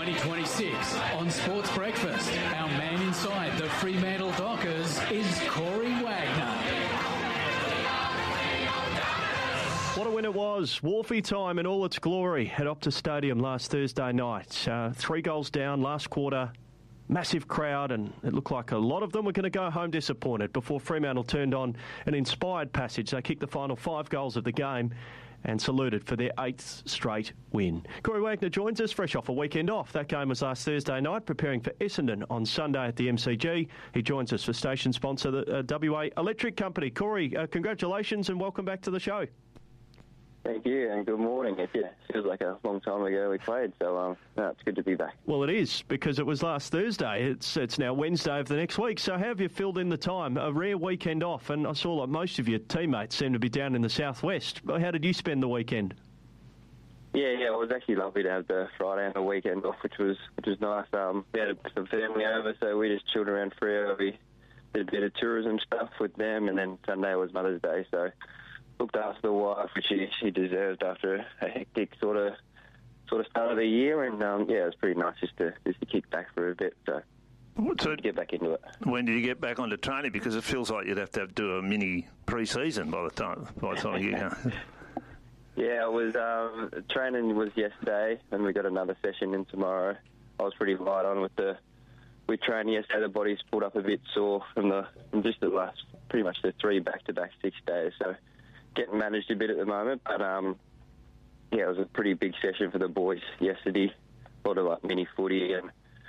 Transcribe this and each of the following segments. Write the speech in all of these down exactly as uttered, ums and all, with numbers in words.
twenty twenty-six on Sports Breakfast. Our man inside the Fremantle Dockers is Corey Wagner. What a win it was. Wharfie time in all its glory at Optus Stadium last Thursday night. Uh, three goals down last quarter. Massive crowd, and it looked like a lot of them were going to go home disappointed before Fremantle turned on an inspired passage. They kicked the final five goals of the game and saluted for their eighth straight win. Corey Wagner joins us fresh off a weekend off. That game was last Thursday night, preparing for Essendon on Sunday at the M C G. He joins us for station sponsor, the uh, W A Electric Company. Corey, uh, congratulations and welcome back to the show. Thank you, and good morning. It yeah, feels like a long time ago we played, so um, no, it's good to be back. Well, it is, because it was last Thursday. It's it's now Wednesday of the next week, so how have you filled in the time? A rare weekend off, and I saw like most of your teammates seem to be down in the southwest. How did you spend the weekend? Yeah, yeah, it was actually lovely to have the Friday and the weekend off, which was which was nice. Um, we had some family over, so we just chilled around Freo. We did a bit of tourism stuff with them, and then Sunday was Mother's Day, so looked after the wife, which she, she deserved after a hectic sort of sort of start of the year, and um, yeah, it was pretty nice just to just to kick back for a bit, so, so get back into it. When did you get back onto training? Because it feels like you'd have to have, do a mini pre-season by the time by the time you go. Yeah, it was um, training was yesterday, and we got another session in tomorrow. I was pretty light on with the with training yesterday. The body's pulled up a bit sore from the from just the last pretty much the three back-to-back six days, so getting managed a bit at the moment, but um, yeah, it was a pretty big session for the boys yesterday. A lot of like mini footy, and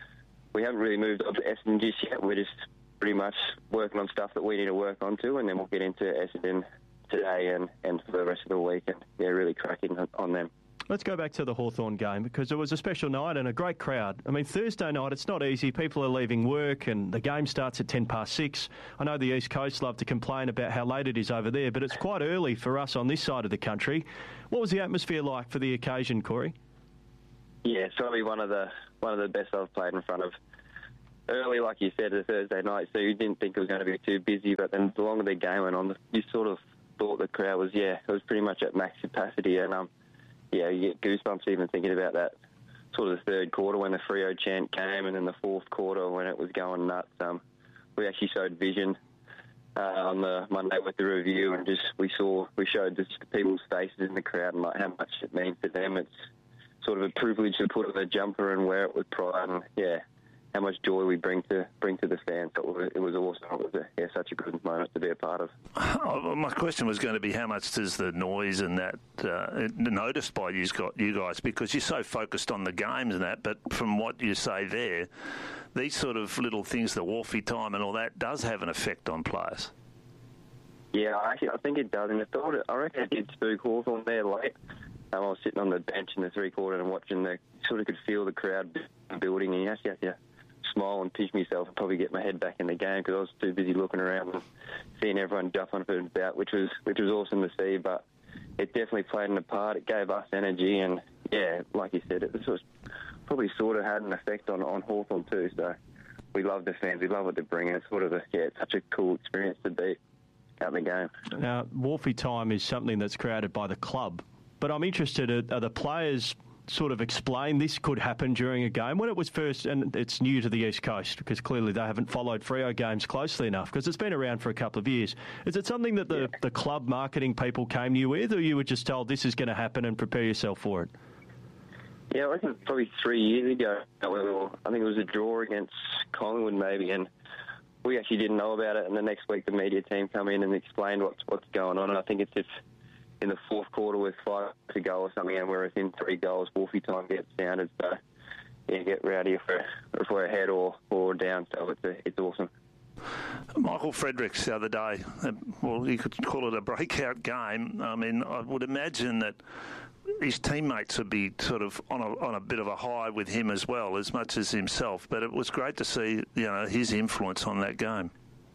we haven't really moved on to Essendon just yet. We're just pretty much working on stuff that we need to work on to, and then we'll get into Essendon today and, and for the rest of the week, and yeah, really cracking on, on them. Let's go back to the Hawthorn game, because it was a special night and a great crowd. I mean, Thursday night, it's not easy. People are leaving work and the game starts at ten past six. I know the East Coast love to complain about how late it is over there, but it's quite early for us on this side of the country. What was the atmosphere like for the occasion, Corey? Yeah, it's probably one of the one of the best I've played in front of. Early, like you said, a Thursday night, so you didn't think it was going to be too busy, but then the longer the game went on, you sort of thought the crowd was, yeah, it was pretty much at max capacity, and um. Yeah, you get goosebumps even thinking about that sort of the third quarter when the Freo chant came, and then the fourth quarter when it was going nuts. Um, we actually showed vision uh, on the Monday with the review, and just we saw we showed just the people's faces in the crowd and like how much it means to them. It's sort of a privilege to put on the jumper and wear it with pride, and yeah, how much joy we bring to bring to the fans. So it was, it was awesome. It was a, yeah, such a good moment to be a part of. Oh, my question was going to be how much does the noise and that uh, noticed by you guys, because you're so focused on the games and that, but from what you say there, these sort of little things, the Wharfie time and all that, does have an effect on players. Yeah, actually, I think it does, and I thought it, I reckon it did spook Hawthorn there late. Um, I was sitting on the bench in the three quarter and watching the, sort of could feel the crowd building, and you actually have to smile and pinch myself and probably get my head back in the game because I was too busy looking around and seeing everyone jump on it about, which was which was awesome to see. But it definitely played a part. It gave us energy, and yeah, like you said, it was probably sort of had an effect on on Hawthorn too. So we love the fans. We love what they're bringing. It's sort of a yeah, it's such a cool experience to be out in the game. Now, Wharfie time is something that's created by the club, but I'm interested, are, are the players sort of explain this could happen during a game? When it was first, and it's new to the East Coast because clearly they haven't followed Freo games closely enough because it's been around for a couple of years. Is it something that the, yeah. the club marketing people came to you with, or you were just told this is going to happen and prepare yourself for it? Yeah, I reckon probably three years ago, we were, I think it was a draw against Collingwood maybe, and we actually didn't know about it, and the next week the media team come in and explained what's, what's going on, and I think it's if in the fourth quarter with five to go or something, and we're within three goals, Wharfie time gets sounded. So, yeah, get rowdy if we're, if we're ahead or, or down. So it's a, it's awesome. Michael Fredericks the other day, well, you could call it a breakout game. I mean, I would imagine that his teammates would be sort of on a, on a bit of a high with him as well, as much as himself. But it was great to see, you know, his influence on that game.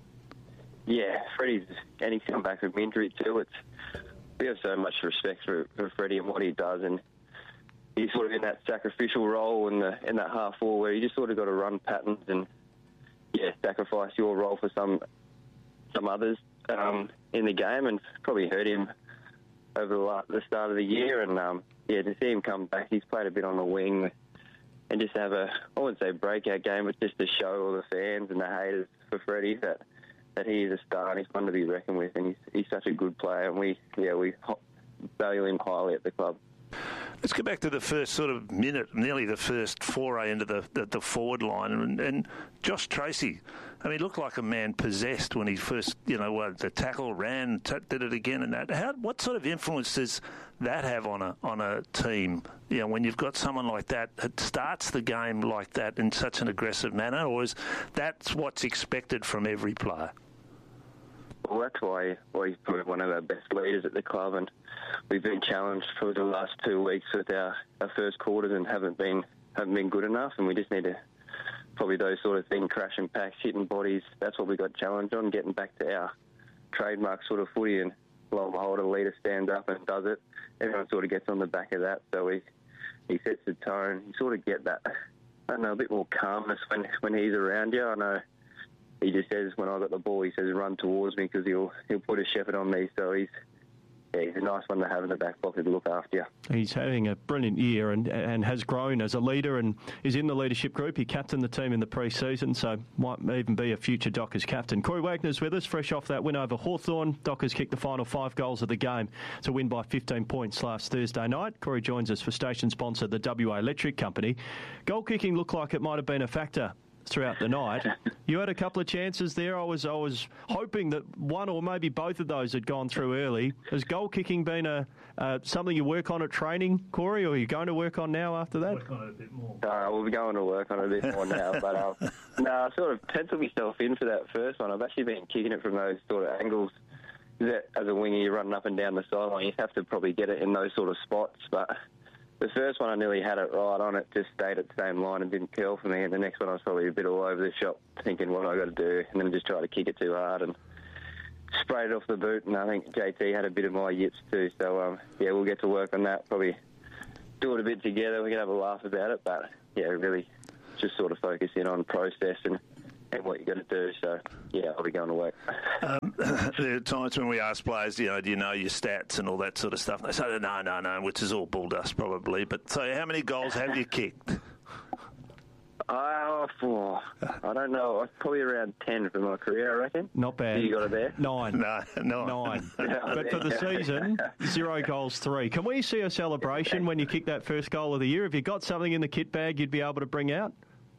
Yeah, Freddie's, and he's come back from injury too. It's We have so much respect for, for Freddie and what he does, and he's sort of in that sacrificial role in the in that half forward where you just sort of got to run patterns and yeah, sacrifice your role for some some others um, in the game, and probably hurt him over the, the start of the year. And um, yeah, to see him come back, he's played a bit on the wing and just have a, I wouldn't say breakout game, but just to show all the fans and the haters for Freddie that, that he is a star and he's one to be reckoned with, and he's, he's such a good player, and we, yeah, we value him highly at the club. Let's go back to the first sort of minute, nearly the first foray into the the, the forward line, and, and Josh Tracy. I mean, he looked like a man possessed when he first, you know, uh, the tackle ran, t- did it again, and that. How, what sort of influence does that have on a on a team? You know, when you've got someone like that that starts the game like that in such an aggressive manner, or is that's what's expected from every player? Well, that's why, why he's probably one of our best leaders at the club, and we've been challenged for the last two weeks with our, our first quarters and haven't been haven't been good enough, and we just need to probably those sort of things, crashing packs, hitting bodies. That's what we got challenged on, getting back to our trademark sort of footy, and lo and behold, a leader stands up and does it. Everyone sort of gets on the back of that, so he he sets the tone. You sort of get that, I don't know, a bit more calmness when when he's around you. I know. He just says, when I got the ball, he says, run towards me because he'll he'll put a shepherd on me. So he's yeah, he's a nice one to have in the back pocket to look after you. He's having a brilliant year and and has grown as a leader and is in the leadership group. He captained the team in the pre-season, so might even be a future Dockers captain. Corey Wagner's with us, fresh off that win over Hawthorn. Dockers kicked the final five goals of the game to win by fifteen points last Thursday night. Corey joins us for station sponsor, the W A Electric Company. Goal kicking looked like it might have been a factor throughout the night. You had a couple of chances there. I was I was hoping that one or maybe both of those had gone through early. Has goal kicking been a uh, something you work on at training, Corey, or are you going to work on now after that? Work on it a bit more. Uh, we'll be going to work on it a bit more now. But um, no, I sort of penciled myself in for that first one. I've actually been kicking it from those sort of angles. That as a winger, you're running up and down the sideline. You have to probably get it in those sort of spots. But the first one, I nearly had it right on it, just stayed at the same line and didn't curl for me. And the next one, I was probably a bit all over the shop, thinking what I got to do, and then just tried to kick it too hard and sprayed it off the boot. And I think J T had a bit of my yips too. So um, yeah, we'll get to work on that. Probably do it a bit together. We can have a laugh about it, but yeah, really just sort of focus in on process and. and what you're going to do. So, yeah, I'll be going to work. Um, there are times when we ask players, you know, do you know your stats and all that sort of stuff? And they say, no, no, no, which is all bull dust probably. But so how many goals have you kicked? Uh, four. I don't know. Probably around ten for my career, I reckon. Not bad. You got it there? Nine. No, no. Nine. But for the season, zero goals, three. Can we see a celebration when you kick that first goal of the year? Have you got something in the kit bag you'd be able to bring out?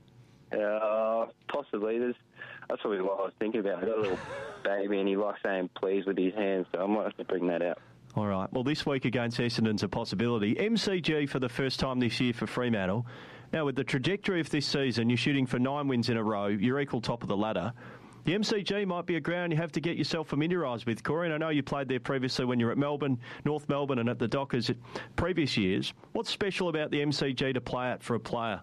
Uh, possibly. There's, that's probably what I was thinking about. I got a little baby and he likes saying please with his hands, so I might have to bring that out. All right. Well, this week against Essendon's a possibility. M C G for the first time this year for Fremantle. Now, with the trajectory of this season, you're shooting for nine wins in a row. You're equal top of the ladder. The M C G might be a ground you have to get yourself familiarised with, Corey. And I know you played there previously when you were at Melbourne, North Melbourne and at the Dockers at previous years. What's special about the M C G to play at for a player?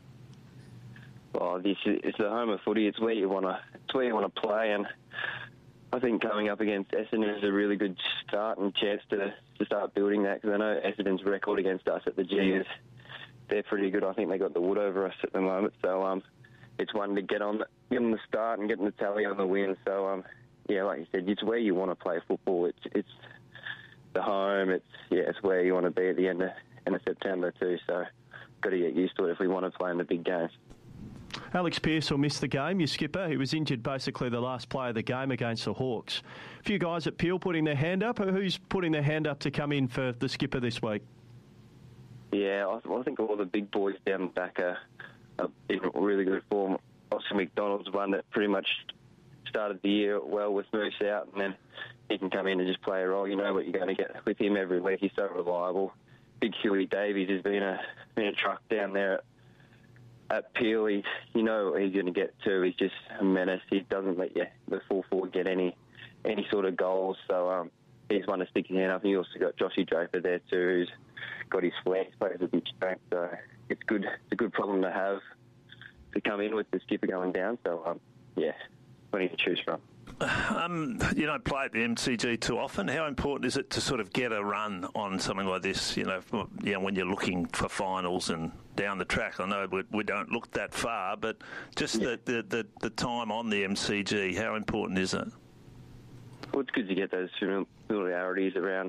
Oh, this is, it's the home of footy. It's where you want to. It's where you want to play, and I think coming up against Essendon is a really good start and chance to to start building that. Because I know Essendon's record against us at the G is they're pretty good. I think they got the wood over us at the moment, so um, it's one to get on, get on the start and getting the tally on the win. So um, yeah, like you said, it's where you want to play football. It's it's the home. It's yeah, it's where you want to be at the end of end of September too. So got to get used to it if we want to play in the big games. Alex Pearce will miss the game, your skipper. He was injured basically the last play of the game against the Hawks. A few guys at Peel putting their hand up. Who's putting their hand up to come in for the skipper this week? Yeah, I, I think all the big boys down the back are, are in really good form. Oscar McDonald's one that pretty much started the year well with Moose out, and then he can come in and just play a role. You know what you're going to get with him every week. He's so reliable. Big Huey Davies has been a, been a truck down there at At Peel, he, you know what he's going to get to. He's just a menace. He doesn't let you, the full forward get any any sort of goals. So um, he's one to stick his hand up. And you also got Joshy Draper there too, who's got his flair. He plays a big strength. So it's good. It's a good problem to have to come in with the skipper going down. So um, yeah, plenty to choose from. Um, you don't play at the M C G too often. How important is it to sort of get a run on something like this? You know, you know when you're looking for finals and down the track. I know we, we don't look that far, but just yeah. the, the, the, the time on the M C G, how important is it? Well, it's good to get those familiarities around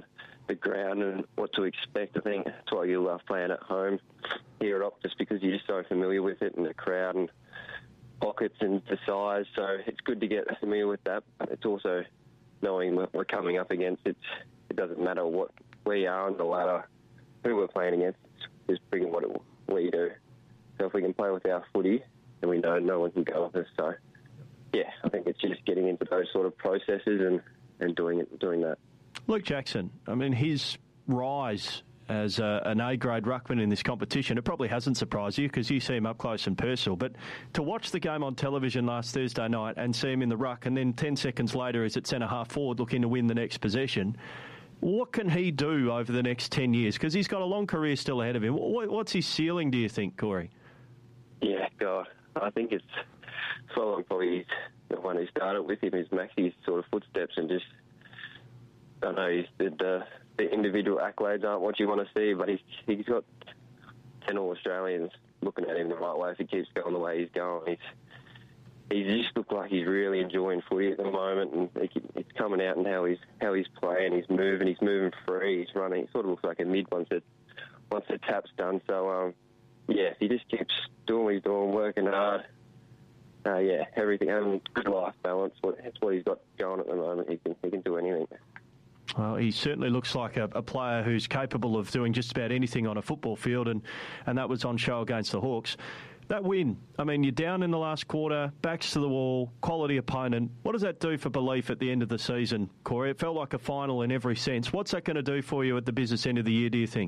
the ground and what to expect. I think that's why you love playing at home here at Optus, because you're just so familiar with it and the crowd and pockets and the size. So it's good to get familiar with that. But it's also knowing what we're coming up against. It's, it doesn't matter what we are on the ladder, who we're playing against. It's just bringing what it, we do. So if we can play with our footy, then we know no one can go with us. So, yeah, I think it's just getting into those sort of processes and, and doing it, doing that. Luke Jackson, I mean, his rise as a, an A-grade ruckman in this competition, it probably hasn't surprised you because you see him up close and personal. But to watch the game on television last Thursday night and see him in the ruck, and then ten seconds later he's at centre-half forward looking to win the next possession, what can he do over the next ten years? Because he's got a long career still ahead of him. What, what's his ceiling, do you think, Corey? Yeah, God, I think it's following probably the one who started with him is Maxi's sort of footsteps, and just, I know he's, the, the individual accolades aren't what you want to see, but he's he's got ten All Australians looking at him the right way if he keeps going the way he's going. He's He just looked like he's really enjoying footy at the moment, and it's coming out in how he's how he's playing. He's moving, he's moving free, he's running. He sort of looks like a mid once it once the tap's done. So um, yeah, he just keeps doing what he's doing, working hard. Uh, yeah, everything, having good life balance. That's what he's got going at the moment. He can he can do anything. Well, he certainly looks like a, a player who's capable of doing just about anything on a football field, and, and that was on show against the Hawks. That win, I mean, you're down in the last quarter, backs to the wall, quality opponent. What does that do for belief at the end of the season, Corey? It felt like a final in every sense. What's that going to do for you at the business end of the year, do you think?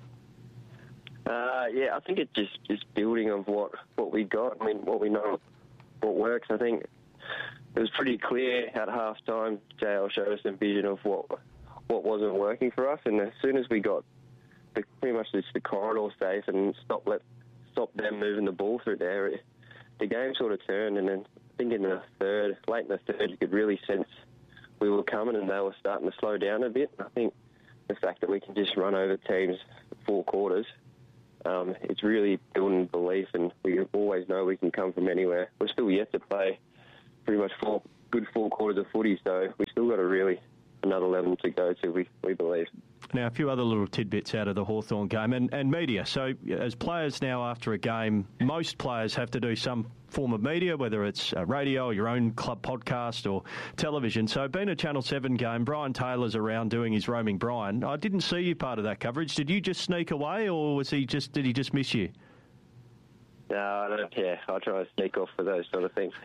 Uh, yeah, I think it's just, just building of what, what we got. I mean, what we know, what works. I think it was pretty clear at halftime. J L showed us some vision of what what wasn't working for us, and as soon as we got the, pretty much just the corridor safe and stopped let stop them moving the ball through there, it, the game sort of turned. And then I think in the third, late in the third, you could really sense we were coming and they were starting to slow down a bit. I think the fact that we can just run over teams four quarters, um, it's really building belief, and we always know we can come from anywhere. We're still yet to play pretty much four good four quarters of footy, so we've still got a really another level to go to, we, we believe. Now, a few other little tidbits out of the Hawthorn game and, and media. So as players now after a game, most players have to do some form of media, whether it's radio, your own club podcast or television. So being a Channel seven game, Brian Taylor's around doing his roaming Brian. I didn't see you part of that coverage. Did you just sneak away, or was he just did he just miss you? No, I don't. Yeah, I try to sneak off for those sort of things.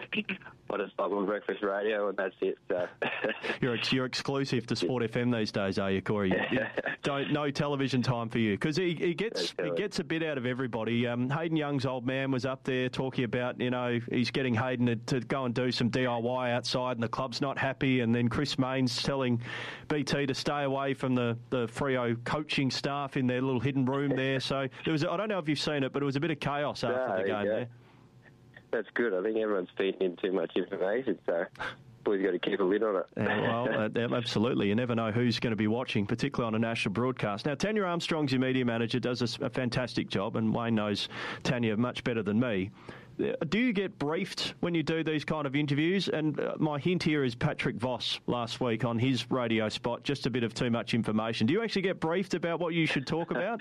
I just love on breakfast radio, and that's it. So. you're you're exclusive to Sport F M these days, are you, Corey? You don't no television time for you, because he, he gets he gets a bit out of everybody. Um, Hayden Young's old man was up there talking about, you know, he's getting Hayden to, to go and do some D I Y outside, and the club's not happy. And then Chris Mayne's telling B T to stay away from the the Freo coaching staff in their little hidden room there. So there was I don't know if you've seen it, but it was a bit of chaos after no, the game there. That's good. I think everyone's feeding in too much information, so we've got to keep a lid on it. Yeah, well, uh, absolutely. You never know who's going to be watching, particularly on a national broadcast. Now, Tanya Armstrong's your media manager, does a, a fantastic job, and Wayne knows Tanya much better than me. Do you get briefed when you do these kind of interviews? And uh, my hint here is Patrick Voss last week on his radio spot, just a bit of too much information. Do you actually get briefed about what you should talk about?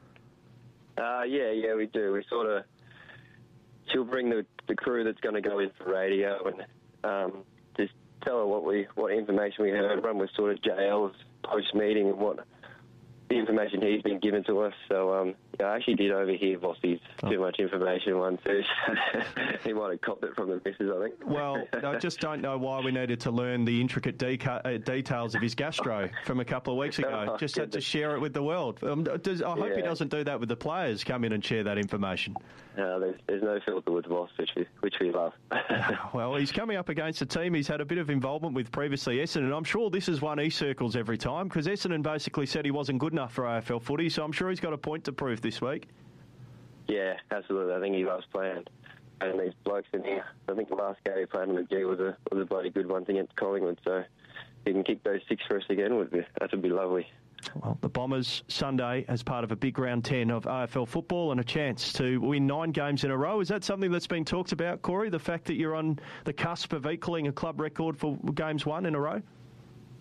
uh, yeah, yeah, we do. We sort of... She'll bring the, the crew that's going to go in for radio and um, just tell her what we what information we heard, run with sort of J L's post-meeting and what the information he's been given to us. So um, yeah, I actually did overhear Vossi's oh. too much information one too. He might have copped it from the missus, I think. Well, I just don't know why we needed to learn the intricate deca- uh, details of his gastro from a couple of weeks ago. Oh, just goodness. Had to share it with the world. Um, does, I hope yeah. he doesn't do that with the players, come in and share that information. No, there's, there's no filter with Voss, which we, which we love. Well, he's coming up against a team he's had a bit of involvement with previously, Essendon. I'm sure this is one he circles every time, because Essendon basically said he wasn't good enough for A F L footy, so I'm sure he's got a point to prove this week. Yeah, absolutely. I think he loves playing and these blokes in here. I think the last game he played in the G was a was a bloody good one against Collingwood, so if he can kick those six for us again, would be that would be lovely. Well, the Bombers Sunday as part of a big round ten of A F L football and a chance to win nine games in a row. Is that something that's been talked about, Corey, the fact that you're on the cusp of equalling a club record for games won in a row?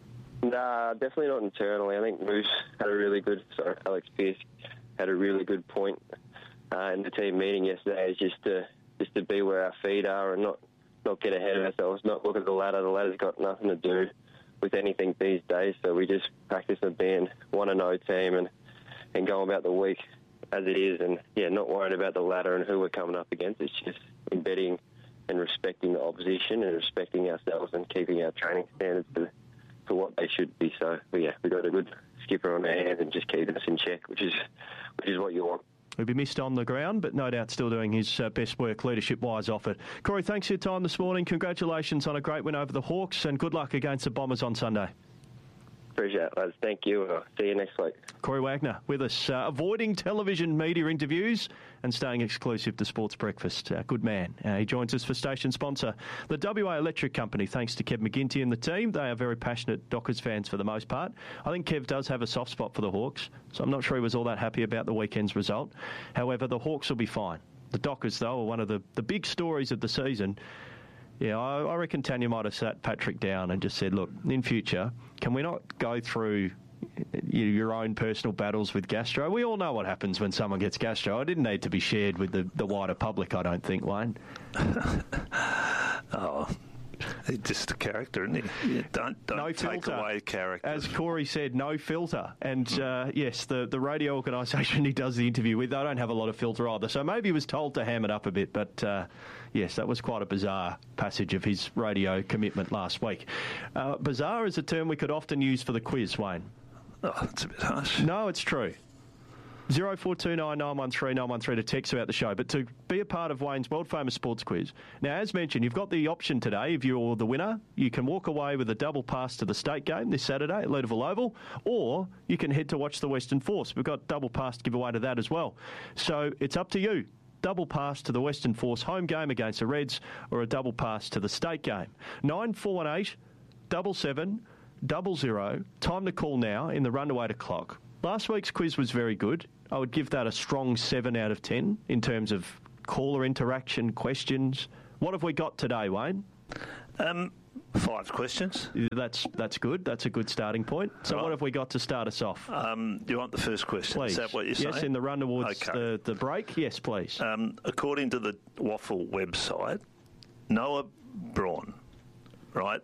Nah, definitely not internally. I think Moose had a really good, sorry, Alex Pearce had a really good point uh, in the team meeting yesterday, is just to just to be where our feet are and not, not get ahead of ourselves, not look at the ladder. The ladder's got nothing to do with anything these days, so we just practice on being one and oh team and, and going about the week as it is, and yeah, not worried about the ladder and who we're coming up against. It's just embedding and respecting the opposition and respecting ourselves and keeping our training standards to, for what they should be. So yeah, we've got a good skipper on our hands and just keeping us in check, which is which is what you want. He'll be missed on the ground, but no doubt still doing his uh, best work leadership-wise off it. Corey, thanks for your time this morning. Congratulations on a great win over the Hawks, and good luck against the Bombers on Sunday. Appreciate it, lads. Thank you. I'll see you next week. Corey Wagner with us, uh, avoiding television media interviews and staying exclusive to Sports Breakfast. Uh, good man. Uh, he joins us for station sponsor, the W A Electric Company. Thanks to Kev McGinty and the team. They are very passionate Dockers fans for the most part. I think Kev does have a soft spot for the Hawks, so I'm not sure he was all that happy about the weekend's result. However, the Hawks will be fine. The Dockers, though, are one of the, the big stories of the season. Yeah, I, I reckon Tanya might have sat Patrick down and just said, look, in future, can we not go through your own personal battles with gastro? We all know what happens when someone gets gastro. It didn't need to be shared with the, the wider public, I don't think, Wayne. oh, he's just a character, isn't he? Yeah, don't don't no take filter. away character. As Corey said, no filter. And uh, yes, the, the radio organisation he does the interview with, they don't have a lot of filter either. So maybe he was told to ham it up a bit, but... Uh, Yes, that was quite a bizarre passage of his radio commitment last week. Uh, bizarre is a term we could often use for the quiz, Wayne. Oh, that's a bit harsh. No, it's true. zero four two nine nine one three nine one three to text about the show. But to be a part of Wayne's world-famous sports quiz. Now, as mentioned, you've got the option today. If you're the winner, you can walk away with a double pass to the state game this Saturday at Leederville Oval, or you can head to watch the Western Force. We've got double pass to give away to that as well. So it's up to you. Double pass to the Western Force home game against the Reds, or a double pass to the state game. nine four one eight, seven seven, zero zero. Time to call now in the run to eight o'clock. Last week's quiz was very good. I would give that a strong seven out of ten in terms of caller interaction, questions. What have we got today, Wayne? Um, five questions. That's that's good. That's a good starting point. So right. What have we got to start us off? Um, do you want the first question? Please. Is that what you're saying? Yes, in the run towards okay. the, the break. Yes, please. Um, according to the Waffle website, Noah Braun, right,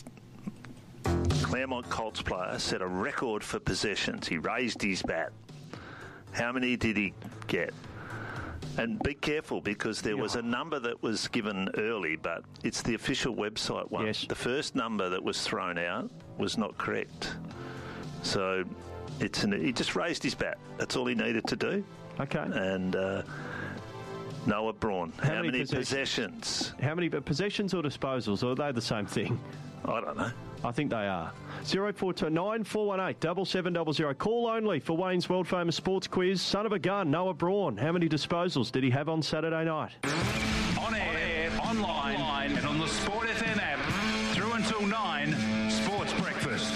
Claremont Colts player, set a record for possessions. He raised his bat. How many did he get? And be careful, because there was a number that was given early, but it's the official website one. Yes. The first number that was thrown out was not correct. So it's an, he just raised his bat. That's all he needed to do. Okay. And uh, Noah Braun. How How, many many, possessions? possessions? How many possessions or disposals? Or are they the same thing? I don't know. I think they are. zero four two nine four one eight seven seven zero zero. Call only for Wayne's world famous sports quiz. Son of a gun, Noah Braun. How many disposals did he have on Saturday night? On air, on air online, online, and on the Sport F M app. Through until nine, Sports Breakfast.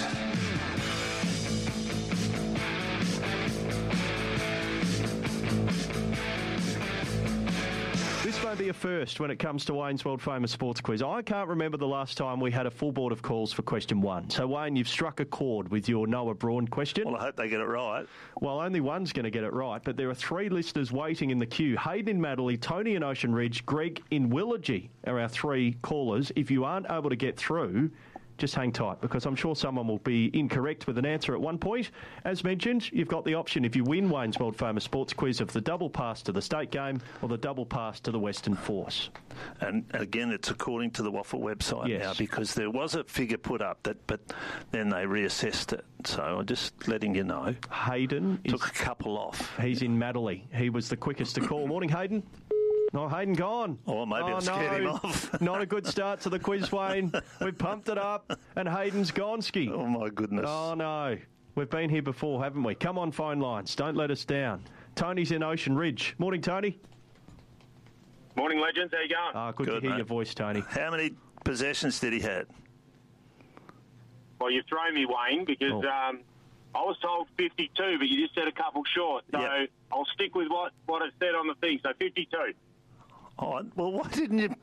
This may be a first when it comes to Wayne's world famous sports quiz. I can't remember the last time we had a full board of calls for question one. So, Wayne, you've struck a chord with your Noah Braun question. Well, I hope they get it right. Well, only one's going to get it right, but there are three listeners waiting in the queue. Hayden in Madeley, Tony in Ocean Ridge, Greg in Willagee are our three callers. If you aren't able to get through, just hang tight, because I'm sure someone will be incorrect with an answer at one point. As mentioned, you've got the option, if you win Wayne's world famous sports quiz, of the double pass to the state game or the double pass to the Western Force. And again, it's according to the Waffle website Yes. now, because there was a figure put up, that, but then they reassessed it. So I'm just letting you know. Hayden is, Took a couple off. he's in Madeley. He was the quickest to call. Morning, Hayden. No, Hayden gone. Oh, maybe oh, I've scared no. him off. Not a good start to the quiz, Wayne. We've pumped it up, and Hayden's gone ski. Oh, my goodness. Oh, no. We've been here before, haven't we? Come on, phone lines. Don't let us down. Tony's in Ocean Ridge. Morning, Tony. Morning, legends. How you going? Ah, good, Good, to hear mate. your voice, Tony. How many possessions did he have? Well, you've thrown me, Wayne, because Oh. um, I was told fifty-two, but you just said a couple short. So Yep. I'll stick with what, what it said on the thing. So fifty-two. Oh, well, why didn't you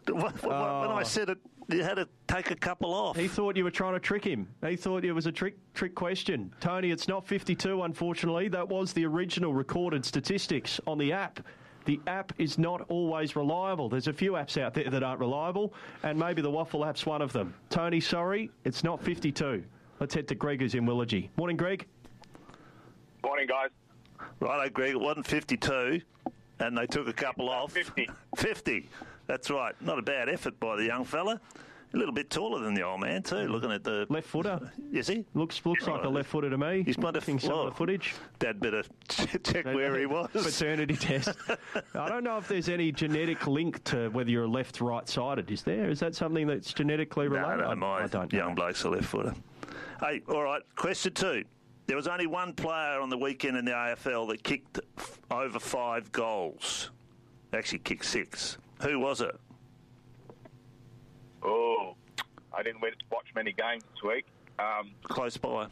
When Oh. I said it, you had to take a couple off. He thought you were trying to trick him. He thought it was a trick trick question. Tony, it's not fifty-two, unfortunately. That was the original recorded statistics on the app. The app is not always reliable. There's a few apps out there that aren't reliable, and maybe the Waffle app's one of them. Tony, sorry, it's not fifty-two. Let's head to Greg, who's in Willagee. Morning, Greg. Morning, guys. Righto, Greg, it wasn't fifty-two, and they took a couple off. fifty. fifty. That's right. Not a bad effort by the young fella. A little bit taller than the old man, too, looking at the... Left footer. Is he? Looks looks like a left footer to me. He's might have Looking some well, of the footage. Dad better check where he was. Paternity test. I don't know if there's any genetic link to whether you're left, right-sided. Is there? Is that something that's genetically related? No, no, my I don't young know. bloke's a left footer. Hey, all right, question two. There was only one player on the weekend in the A F L that kicked f- over five goals. Actually kicked six. Who was it? Oh, I didn't watch many games this week. Um, Close by.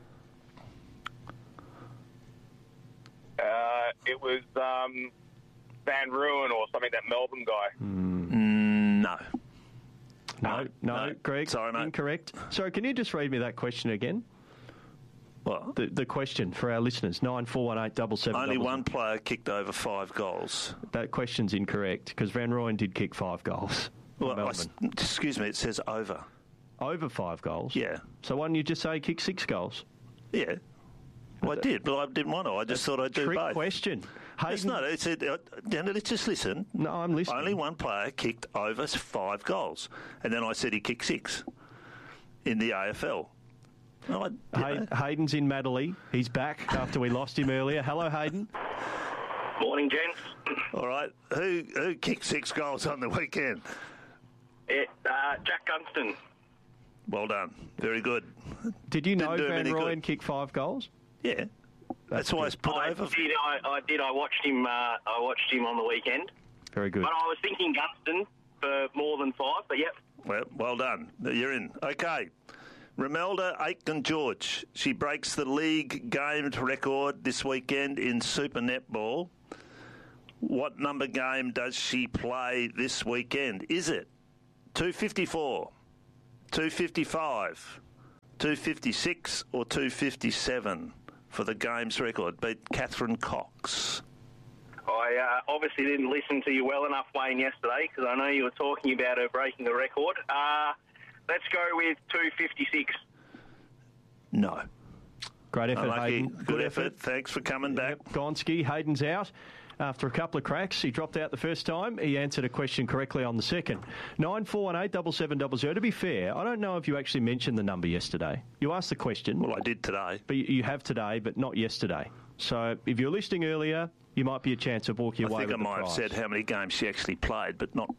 uh, it was um, Van Ruin or something, that Melbourne guy. Mm, no. No, no, no. Greg. Sorry, mate. Incorrect. Sorry, can you just read me that question again? What? The, the question for our listeners, nine four one eight double seven. Only one player kicked over five goals. That question's incorrect because Van Rooyen did kick five goals. for Well, I, Melbourne. excuse me, it says over. Over five goals? Yeah. So why didn't you just say he kicked six goals? Yeah. Well, I did, but I didn't want to. I just thought I'd do Trick both. question. It's Hayden- not. It's a, uh, Dan, let's just listen. No, I'm listening. Only one player kicked over five goals. And then I said he kicked six in the A F L. Well, I, Hay- Hayden's in Madeley. He's back after we lost him earlier. Hello, Hayden. Morning, gents. all right. Who who kicked six goals on the weekend? It, uh, Jack Gunston. Well done. Very good. Did you know Didn't do him Van any Rooyen good. kicked five goals? Yeah. That's, why it's put I over. did. I, I did. I watched him. Uh, I watched him on the weekend. Very good. But I was thinking Gunston for more than five. But yep. Well, well done. You're in. Okay. Romelda Aitken-George. She breaks the league gamed record this weekend in Super Netball. What number game does she play this weekend? Is it two fifty-four, two fifty-five, two fifty-six or two fifty-seven for the games record? Beat Catherine Cox. I uh, obviously didn't listen to you well enough, Wayne, yesterday because I know you were talking about her breaking the record. Uh, let's go with two fifty-six. No. Great effort, Unlucky. Hayden. Good, effort. Thanks for coming back. Yep. Gonski, Hayden's out. After a couple of cracks, he dropped out the first time. He answered a question correctly on the second. nine four one eight double seven double zero. To be fair, I don't know if you actually mentioned the number yesterday. You asked the question. Well, I did today. But you have today, but not yesterday. So if you're listening earlier, you might be a chance of walking I away think I with the might have prize. said how many games she actually played, but not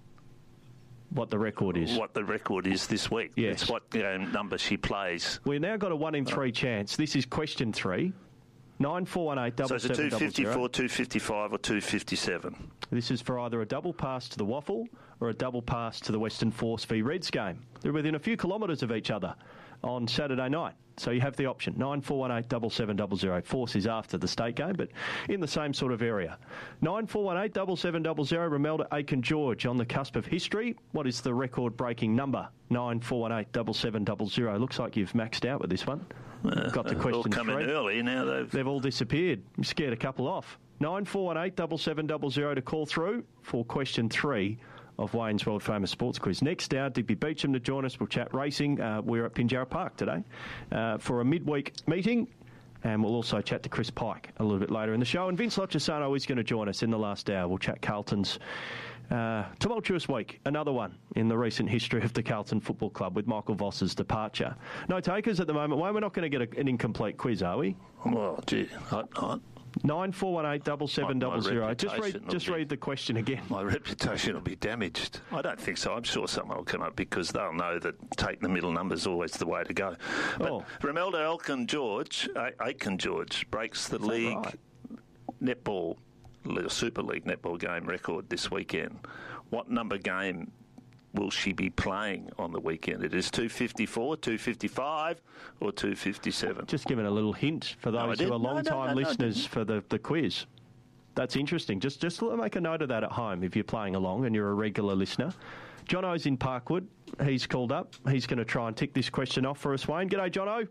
What the record is. what the record is this week. Yes. It's what game number she plays. We've now got a one in three chance. This is question three. nine four one eight So double it's a seven two double fifty-four, zero. two fifty-five or two fifty-seven. This is for either a double pass to the Waffle or a double pass to the Western Force v Reds game. They're within a few kilometres of each other on Saturday night. So you have the option, nine four one eight double seven double zero. Force is after the state game, but in the same sort of area. nine four one eight double seven double zero. Romelda Aitken-George on the cusp of history. What is the record-breaking number? nine four one eight double seven double zero. Looks like you've maxed out with this one. Uh, Got to they've question all come in three. early. Now they've... They've all disappeared. You scared a couple off. nine four one eight double seven double zero to call through for question three of Wayne's World Famous Sports Quiz. Next hour, Digby Beecham to join us. We'll chat racing. Uh, we're at Pinjarra Park today uh, for a midweek meeting. And we'll also chat to Chris Pike a little bit later in the show. And Vince Lochisano is going to join us in the last hour. We'll chat Carlton's uh, tumultuous week, another one in the recent history of the Carlton Football Club with Michael Voss's departure. No takers at the moment. Wayne, we're not going to get a, an incomplete quiz, are we? Well, gee, hot, hot. nine four one eight double seven double zero. Just reputation read, just will be- read the question again. My reputation will be damaged. I don't think so. I'm sure someone will come up because they'll know that take the middle number is always the way to go. But Oh. Romelda Aitken-George, Aitken-George breaks the league right? netball, the Super League netball game record this weekend. What number game will she be playing on the weekend? It is two fifty-four, two fifty-five or two fifty-seven. Just giving a little hint for No, I those who didn't. are No, no, long-time no, no, I listeners didn't. for the, the quiz. That's interesting. Just just make a note of that at home if you're playing along and you're a regular listener. Jono's in Parkwood. He's called up. He's going to try and tick this question off for us, Wayne. G'day, Jono.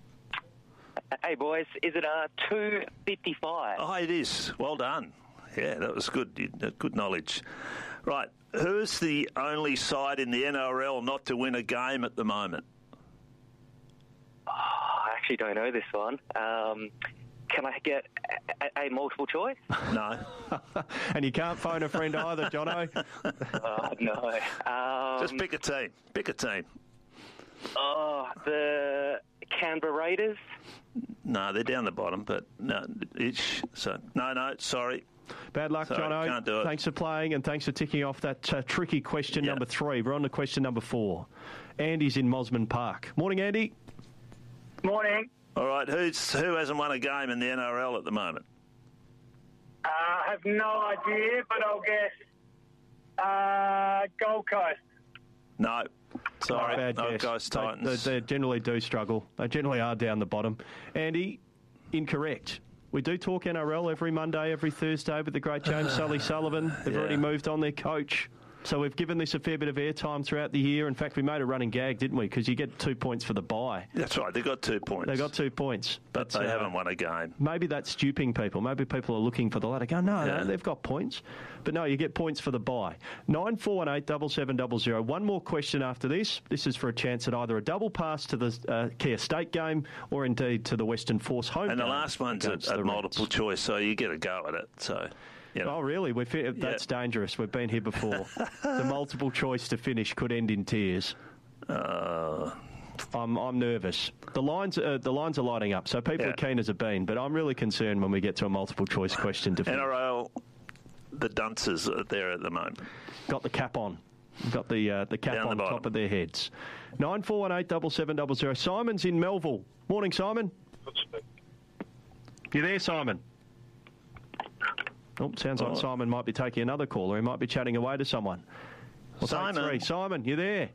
Hey, boys. Is it uh, two fifty-five? Oh, it is. Well done. Yeah, that was good. You- Good knowledge. Right. Who's the only side in the N R L not to win a game at the moment? Oh, I actually don't know this one. Um, can I get a, a, a multiple choice? No. And you can't phone a friend either, Jono. Oh, no. Um, Just pick a team. Pick a team. Oh, the Canberra Raiders? No, they're down the bottom, but no, it's, so no, no, sorry. Bad luck, Sorry, Jono. can't do it. Thanks for playing and thanks for ticking off that uh, tricky question Yeah. number three. We're on to question number four. Andy's in Mosman Park. Morning, Andy. Morning. All right, who's who hasn't won a game in the N R L at the moment? Uh, I have no idea, but I'll guess uh, Gold Coast. No, sorry, Bad no guess. Ghost They- Titans. They, they generally do struggle. They generally are down the bottom. Andy, incorrect. We do talk N R L every Monday, every Thursday with the great James Sully Sullivan. They've Yeah. already moved on their coach. So we've given this a fair bit of airtime throughout the year. In fact, we made a running gag, didn't we? Because you get two points for the bye. That's right, they got two points. They got two points. but they uh, haven't won a game. Maybe that's duping people. Maybe people are looking for the ladder. Go, no, Yeah. no, they've got points. But no, you get points for the bye. nine four one eight, seven seven zero zero. One more question after this. This is for a chance at either a double pass to the uh, Kia State game or indeed to the Western Force home And the game last one's at, against at the multiple Reds. choice, so you get a go at it. So, you know. Oh, really? We're fi- That's dangerous. We've been here before. The multiple choice to finish could end in tears. Uh, I'm, I'm nervous. The lines, uh, the lines are lighting up, so people Yeah. are keen as a bean. But I'm really concerned when we get to a multiple choice question to N finish. R L, the dunces are there at the moment. Got the cap on. Got the uh, the cap Down the on bottom. top of their heads. nine four one eight, seven seven zero zero. Simon's in Melville. Morning, Simon. You there, Simon? Oh, sounds like Oh. Simon might be taking another call, or he might be chatting away to someone. We'll take Simon. three. Simon, you there?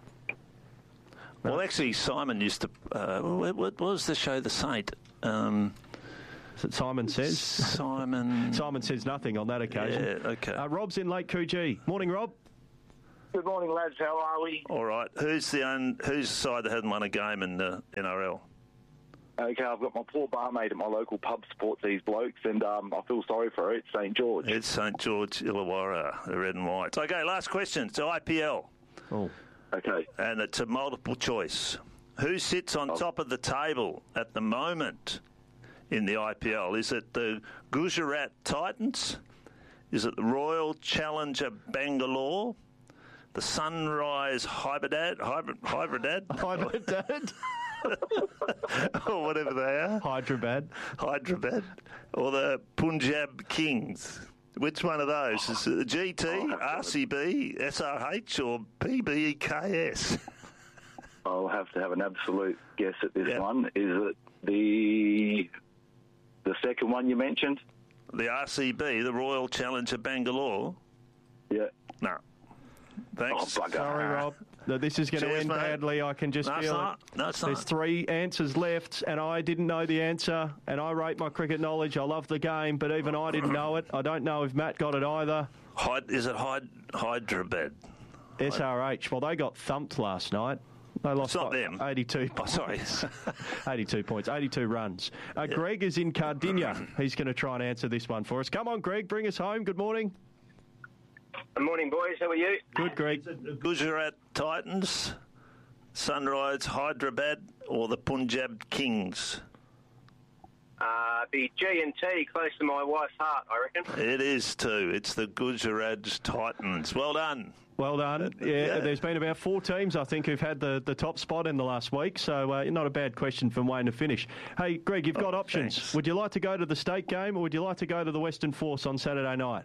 Well, actually, Simon used to. Uh, what, what was the show, The Saint? Um, Is it Simon says? Simon. Simon says nothing on that occasion. Yeah, okay. Uh, Rob's in Lake Coogee. Morning, Rob. Good morning, lads. How are we? All right. Who's the un, who's the side that hasn't won a game in the N R L? Okay, I've got my poor barmaid at my local pub supports these blokes, and um, I feel sorry for her. It's St George. It's St George Illawarra, the red and white. Okay, last question. It's I P L, Oh, Okay. and it's a multiple choice. Who sits on top of the table at the moment in the I P L? Is it the Gujarat Titans? Is it the Royal Challenger Bangalore? The Sunrise Hyderabad? Hyderabad? Hyderabad. Or whatever they are. Hyderabad. Hyderabad, or the Punjab Kings. Which one of those? Is it the G T, R C B, S R H, or P B E K S? I'll have to have an absolute guess at this Yeah. one. Is it the the second one you mentioned? The R C B, the Royal Challenger Bangalore? Yeah. No. Thanks. Oh, bugger. Sorry, Rob. No, this is going to Cheers, end mate. badly. I can just No, it's feel not. it. No, it's There's not. three answers left, and I didn't know the answer, and I rate my cricket knowledge. I love the game, but even I didn't know it. I don't know if Matt got it either. Hyd- is it Hyd- Hyderabad? S R H. Well, they got thumped last night. They lost It's not by them. eighty-two Oh, sorry. points. eighty-two points, eighty-two runs. Uh, Greg is in Cardinia. He's going to try and answer this one for us. Come on, Greg, bring us home. Good morning. Good morning, boys. How are you? Good, Greg. Gujarat Titans, Sunrise Hyderabad, or the Punjab Kings? Uh, the G and T, close to my wife's heart, I reckon. It is too. It's the Gujarat Titans. Well done. Well done. Yeah, yeah. there's been about four teams, I think, who've had the, the top spot in the last week, so uh, not a bad question from Wayne to finish. Hey, Greg, you've got Oh, options. thanks. Would you like to go to the state game, or would you like to go to the Western Force on Saturday night?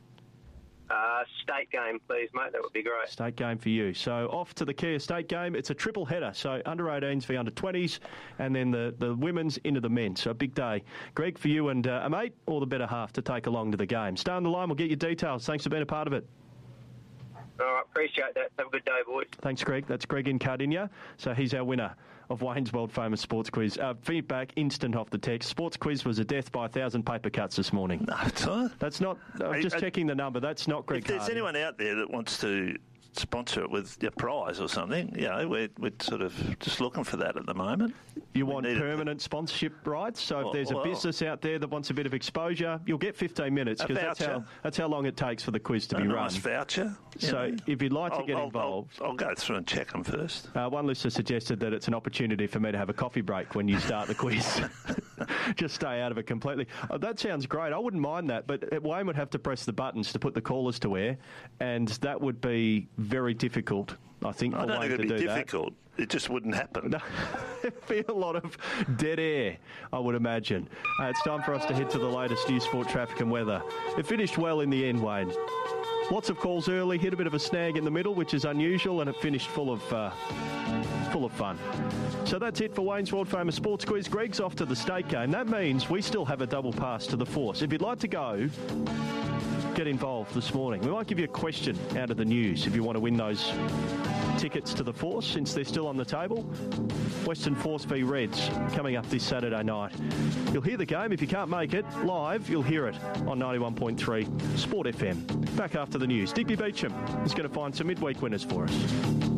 Uh, state game, please, mate. That would be great. State game for you. So off to the Kia State game. It's a triple header, so under eighteens v under twenties, and then the, the women's into the men. So a big day. Greg, for you and uh, a mate, or the better half to take along to the game. Stay on the line. We'll get your details. Thanks for being a part of it. All right, appreciate that. Have a good day, boys. Thanks, Greg. That's Greg in Cardinia. So he's our winner of Wayne's World Famous Sports Quiz. Uh, feedback instant off the text. Sports Quiz was a death by a thousand paper cuts this morning. No, it's all right. That's not, I'm Hey, just uh, checking the number. That's not Greg If there's Hardy. anyone out there that wants to sponsor it with a prize or something. You know, we're, we're sort of just looking for that at the moment. You want permanent sponsorship rights? So if well, there's a well, business out there that wants a bit of exposure, you'll get fifteen minutes because that's how, that's how long it takes for the quiz to a be nice run. voucher. So know. if you'd like to I'll, get I'll, involved... I'll, I'll go through and check them first. Uh, one listener suggested that it's an opportunity for me to have a coffee break when you start the quiz. Just stay out of it completely. Oh, that sounds great. I wouldn't mind that, but Wayne would have to press the buttons to put the callers to air, and that would be very difficult, I think, I for don't Wayne think to it'd be do difficult. That. It just wouldn't happen. No, it'd be a lot of dead air, I would imagine. Uh, it's time for us to head to the latest news, sport, traffic and weather. It finished well in the end, Wayne. Lots of calls early, hit a bit of a snag in the middle, which is unusual, and it finished full of uh, full of fun. So that's it for Wayne's World Famous Sports Quiz. Greg's off to the state game. That means we still have a double pass to the Force. If you'd like to go, get involved this morning. We might give you a question out of the news if you want to win those tickets to the Force, since they're still on the table. Western Force v Reds coming up this Saturday night. You'll hear the game. If you can't make it live, you'll hear it on ninety-one point three Sport F M. Back after the news. Digby Beecham is going to find some midweek winners for us.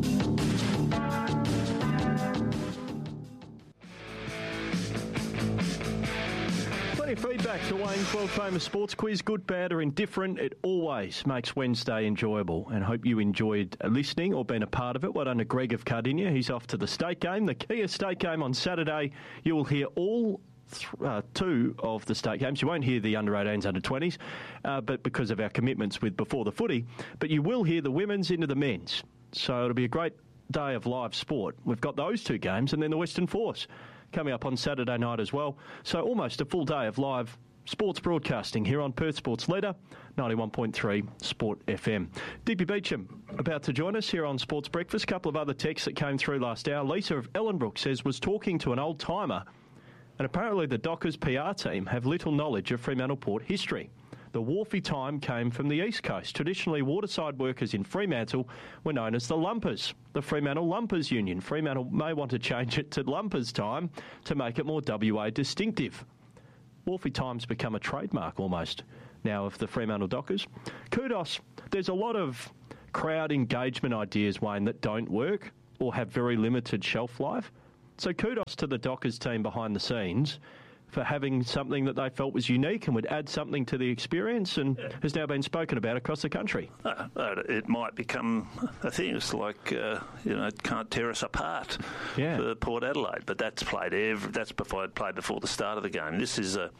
Feedback to Wayne's World Famous Sports Quiz. Good, bad or indifferent, it always makes Wednesday enjoyable, and hope you enjoyed listening or being a part of it. Well done to Greg of Cardinia. He's off to the state game, the Kia state game on Saturday. You will hear all th- uh, two of the state games. You won't hear the under eighteens, under twenties, uh, but because of our commitments with Before the Footy, but you will hear the women's into the men's. So it'll be a great day of live sport. We've got those two games and then the Western Force coming up on Saturday night as well. So almost a full day of live sports broadcasting here on Perth Sports Leader, ninety-one point three Sport F M. Digby Beecham about to join us here on Sports Breakfast. A couple of other texts that came through last hour. Lisa of Ellenbrook says, was talking to an old-timer, and apparently the Dockers P R team have little knowledge of Fremantle Port history. The wharfy time came from the East Coast. Traditionally, waterside workers in Fremantle were known as the Lumpers, the Fremantle Lumpers Union. Fremantle may want to change it to Lumpers time to make it more W A distinctive. Wharfy time's become a trademark almost now of the Fremantle Dockers. Kudos. There's a lot of crowd engagement ideas, Wayne, that don't work or have very limited shelf life. So kudos to the Dockers team behind the scenes for having something that they felt was unique and would add something to the experience, and yeah. has now been spoken about across the country. Uh, it might become a thing. It's like, uh, you know, it can't tear us apart yeah. for Port Adelaide, but that's played every, that's before it played before the start of the game. This is a,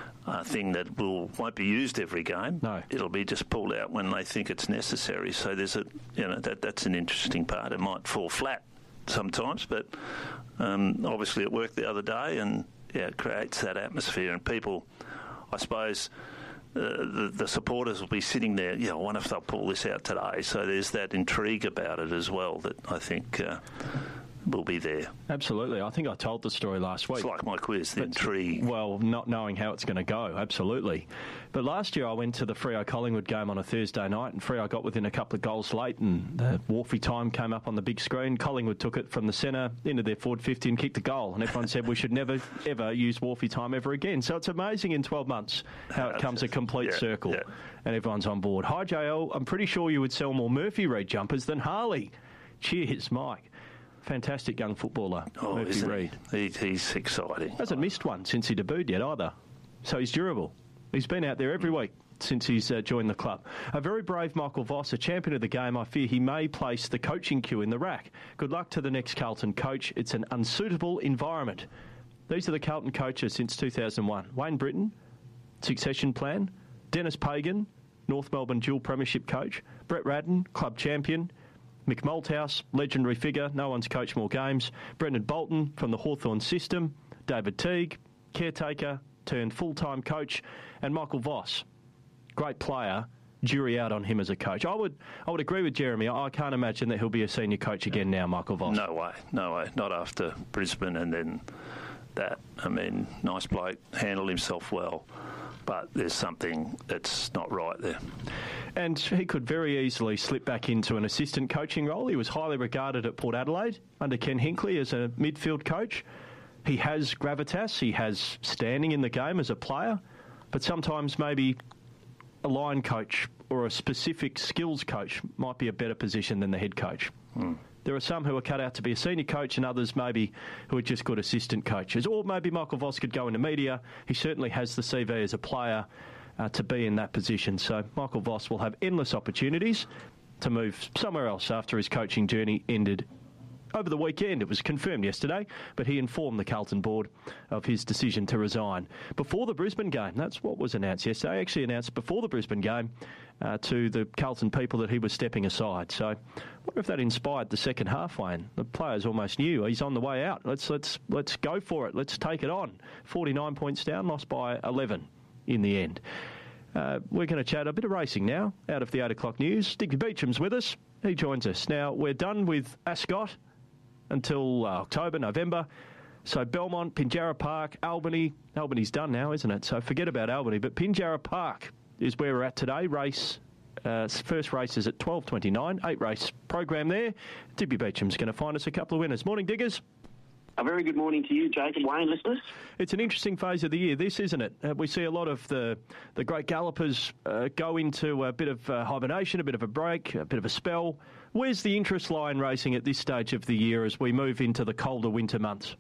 a thing that will won't be used every game. No. It'll be just pulled out when they think it's necessary. So there's a, you know, that that's an interesting part. It might fall flat sometimes, but um, obviously it worked the other day, and yeah, it creates that atmosphere, and people, I suppose, uh, the, the supporters will be sitting there, you know, I wonder if they'll pull this out today. So there's that intrigue about it as well that I think uh, will be there. Absolutely. I think I told the story last week. It's like my quiz, the but, intrigue. Well, not knowing how it's going to go, absolutely. But last year I went to the Freo Collingwood game on a Thursday night, and Freo got within a couple of goals late, and the wharfy time came up on the big screen. Collingwood took it from the centre into their forward fifty and kicked a goal, and everyone said we should never, ever use wharfy time ever again. So it's amazing in twelve months how it comes a complete yeah, circle, yeah. and everyone's on board. Hi, J L. I'm pretty sure you would sell more Murphy Reid jumpers than Harley. Cheers, Mike. Fantastic young footballer, oh, Murphy Reid. He? He, he's exciting. Hasn't missed one since he debuted yet either. So he's durable. He's been out there every week since he's uh, joined the club. A very brave Michael Voss, a champion of the game. I fear he may place the coaching queue in the rack. Good luck to the next Carlton coach. It's an unsuitable environment. These are the Carlton coaches since two thousand one. Wayne Britton, succession plan. Dennis Pagan, North Melbourne dual premiership coach. Brett Radden, club champion. Mick Malthouse, legendary figure, no one's coached more games. Brendan Bolton from the Hawthorn system. David Teague, caretaker turned full-time coach. And Michael Voss, great player, jury out on him as a coach. I would I would agree with Jeremy. I can't imagine that he'll be a senior coach again now, Michael Voss. No way, no way. Not after Brisbane and then that. I mean, nice bloke, handled himself well, but there's something that's not right there. And he could very easily slip back into an assistant coaching role. He was highly regarded at Port Adelaide under Ken Hinkley as a midfield coach. He has gravitas, he has standing in the game as a player, but sometimes maybe a line coach or a specific skills coach might be a better position than the head coach. Hmm. There are some who are cut out to be a senior coach and others maybe who are just good assistant coaches. Or maybe Michael Voss could go into media. He certainly has the C V as a player uh, to be in that position. So Michael Voss will have endless opportunities to move somewhere else after his coaching journey ended over the weekend. It was confirmed yesterday, but he informed the Carlton board of his decision to resign before the Brisbane game. That's what was announced yesterday. Actually announced before the Brisbane game uh, to the Carlton people that he was stepping aside. So I wonder if that inspired the second half, Wayne. The players almost knew he's on the way out. Let's let's let's go for it. Let's take it on. forty-nine points down, lost by eleven in the end. Uh, we're going to chat a bit of racing now out of the eight o'clock news. Digby Beecham's with us. He joins us. Now, we're done with Ascot until uh, October, November. So Belmont, Pinjarra Park, Albany. Albany's done now, isn't it? So forget about Albany. But Pinjarra Park is where we're at today. Race, uh, first race is at twelve twenty-nine. Eight race program there. Digby Beecham's going to find us a couple of winners. Morning, Diggers. A very good morning to you, Jacob, Wayne, listeners. It's an interesting phase of the year, this, isn't it? Uh, we see a lot of the, the great gallopers uh, go into a bit of uh, hibernation, a bit of a break, a bit of a spell. Where's the interest lie in racing at this stage of the year as we move into the colder winter months?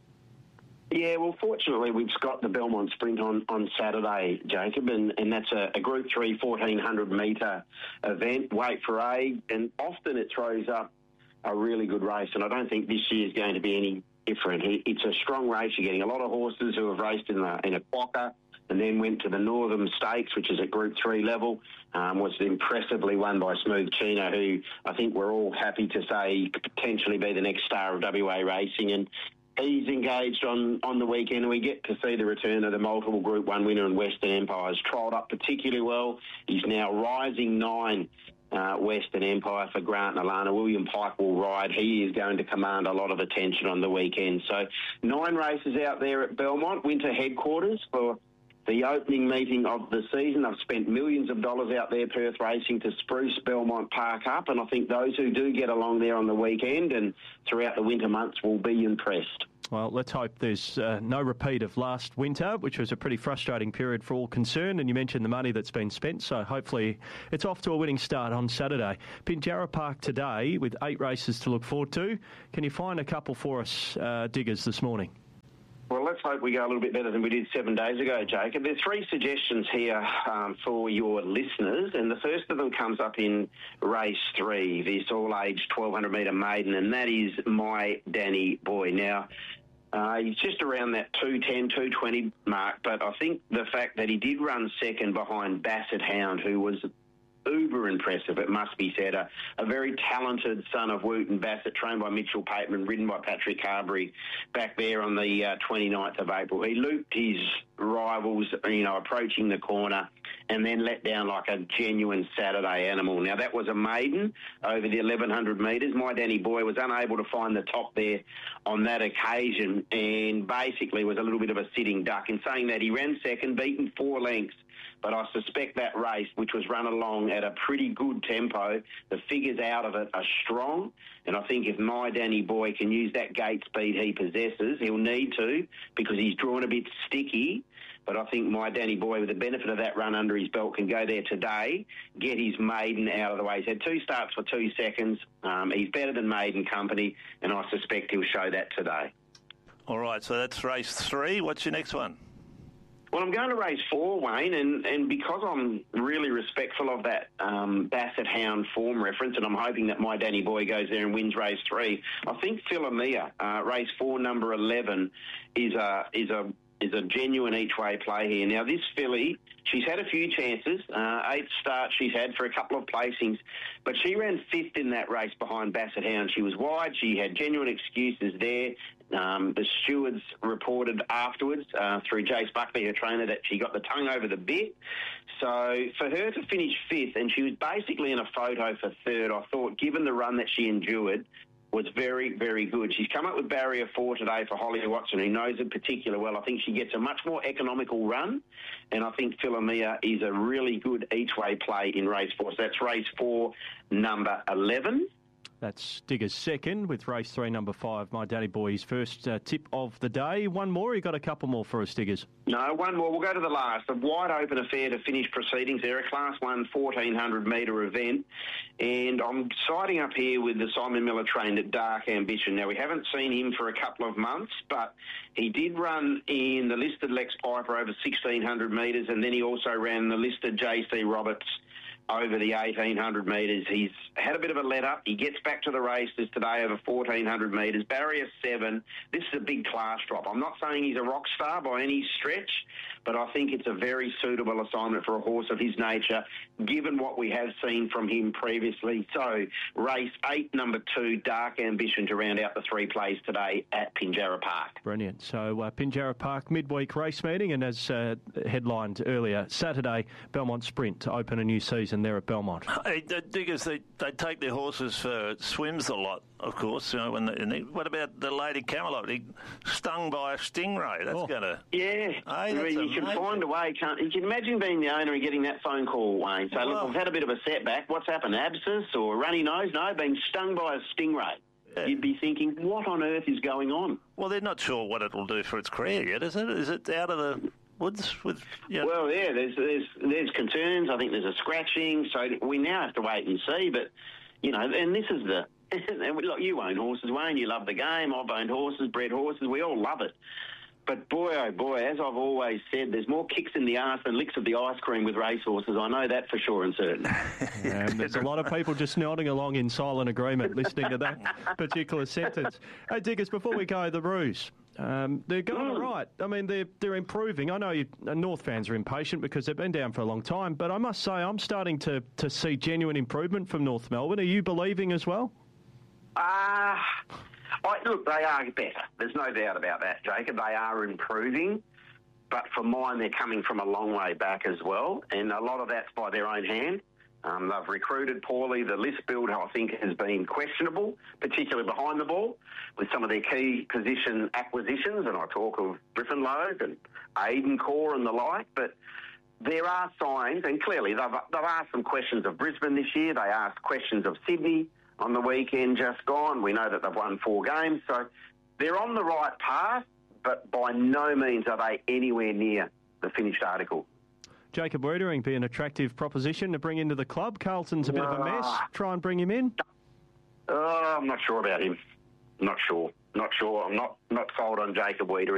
Yeah, well, fortunately, we've got the Belmont Sprint on, on Saturday, Jacob, and, and that's a, a Group three fourteen hundred metre event, weight for age, and often it throws up a really good race, and I don't think this year is going to be any different. It's a strong race. You're getting a lot of horses who have raced in, the, in a quokka and then went to the Northern Stakes, which is at Group three level, um, was impressively won by Smooth Chino, who I think we're all happy to say could potentially be the next star of W A racing. And he's engaged on, on the weekend, and we get to see the return of the multiple Group one winner in Western Empire. He's trialled up particularly well. He's now rising nine. Uh, Western Empire for Grant and Alana. William Pike will ride. He is going to command a lot of attention on the weekend. So nine races out there at Belmont, winter headquarters for the opening meeting of the season. I've spent millions of dollars out there, Perth Racing, to spruce Belmont Park up, and I think those who do get along there on the weekend and throughout the winter months will be impressed. Well, let's hope there's uh, no repeat of last winter, which was a pretty frustrating period for all concerned. And you mentioned the money that's been spent, so hopefully it's off to a winning start on Saturday. Pinjarra Park today with eight races to look forward to. Can you find a couple for us, uh, Diggers, this morning? Well, let's hope we go a little bit better than we did seven days ago, Jacob. There's three suggestions here um, for your listeners, and the first of them comes up in race three, this all-age twelve hundred metre maiden, and that is My Danny Boy. Now, Uh, he's just around that two ten, two twenty mark, but I think the fact that he did run second behind Basset Hound, who was uber impressive, it must be said, a, a very talented son of Wooten Bassett, trained by Mitchell Pateman, ridden by Patrick Carberry back there on the uh, twenty-ninth of April. He looped his rivals, you know, approaching the corner and then let down like a genuine Saturday animal. Now, that was a maiden over the eleven hundred metres. My Danny Boy was unable to find the top there on that occasion and basically was a little bit of a sitting duck. In saying that, he ran second, beaten four lengths, but I suspect that race, which was run along at a pretty good tempo, the figures out of it are strong, and I think if My Danny Boy can use that gate speed he possesses, he'll need to, because he's drawn a bit sticky. But I think My Danny Boy, with the benefit of that run under his belt, can go there today, get his maiden out of the way. He's had two starts for two seconds. Um, he's better than maiden company, and I suspect he'll show that today. All right, so that's race three. What's your next one? Well, I'm going to race four, Wayne, and, and because I'm really respectful of that um, Basset Hound form reference, and I'm hoping that My Danny Boy goes there and wins race three, I think Philomia, uh, race four, number eleven, is a is a is a genuine each-way play here. Now, this filly, she's had a few chances, uh, eight starts she's had for a couple of placings, but she ran fifth in that race behind Basset Hound. She was wide, she had genuine excuses there. Um, the stewards reported afterwards uh, through Jace Buckley, her trainer, that she got the tongue over the bit. So for her to finish fifth, and she was basically in a photo for third, I thought, given the run that she endured, was very, very good. She's come up with barrier four today for Holly Watson, who knows it particularly well. I think she gets a much more economical run, and I think Philomia is a really good each-way play in race four. So that's race four, number eleven. That's Diggers second with race three, number five, My Danny Boy, his first uh, tip of the day. One more, you got a couple more for us, Diggers? No, one more. We'll go to the last. A wide open affair to finish proceedings there, a Class one fourteen hundred metre event. And I'm siding up here with the Simon Miller trained at Dark Ambition. Now, we haven't seen him for a couple of months, but he did run in the listed Lex Piper over sixteen hundred metres, and then he also ran the listed J C Roberts over the eighteen hundred metres. He's had a bit of a let-up. He gets back to the races today over fourteen hundred metres. Barrier seven. This is a big class drop. I'm not saying he's a rock star by any stretch, but I think it's a very suitable assignment for a horse of his nature, given what we have seen from him previously. So, race eight, number two, Dark Ambition, to round out the three plays today at Pinjarra Park. Brilliant. So, uh, Pinjarra Park midweek race meeting, and as uh, headlined earlier, Saturday, Belmont Sprint to open a new season there at Belmont. Hey, the Diggers, they, they take their horses for swims a lot, of course. You know, when they, and they, what about the Lady Camelot? He stung by a stingray. That's oh. going to... Yeah. Hey, I mean, you amazing. can find a way. Can't, you can imagine being the owner and getting that phone call, Wayne. So, well, look, we've had a bit of a setback. What's happened? Abscess or runny nose? No, being stung by a stingray. Yeah. You'd be thinking, what on earth is going on? Well, they're not sure what it will do for its career yet, is it? Is it out of the... Woods with, you know. Well, yeah, there's there's there's concerns. I think there's a scratching, so we now have to wait and see. But you know, and this is the look. You own horses, Wayne. You love the game. I've owned horses, bred horses. We all love it. But boy, oh boy, as I've always said, there's more kicks in the arse than licks of the ice cream with racehorses. I know that for sure and certain. And there's a lot of people just nodding along in silent agreement, listening to that particular sentence. Hey, Diggers, before we go, the Roos. Um, they're going all right. I mean, they're they're improving. I know you, North fans are impatient because they've been down for a long time, but I must say I'm starting to, to see genuine improvement from North Melbourne. Are you believing as well? Ah, uh, I, look, they are better. There's no doubt about that, Jacob. They are improving, but for mine, they're coming from a long way back as well, and a lot of that's by their own hand. Um, they've recruited poorly. The list build, I think, has been questionable, particularly behind the ball, with some of their key position acquisitions, and I talk of Griffin Logue and Aiden Core and the like, but there are signs, and clearly they've, they've asked some questions of Brisbane this year. They asked questions of Sydney on the weekend just gone. We know that they've won four games, so they're on the right path, but by no means are they anywhere near the finished article. Jacob Wiedering be an attractive proposition to bring into the club. Carlton's a bit uh, of a mess. Try and bring him in. Uh, I'm not sure about him. Not sure. Not sure. I'm not, not sold on Jacob Wiedering.